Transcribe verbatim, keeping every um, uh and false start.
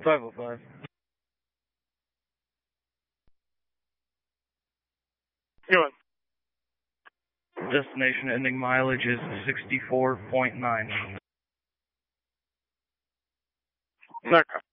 five oh five. Go on. Destination ending mileage is sixty-four point nine. Okay.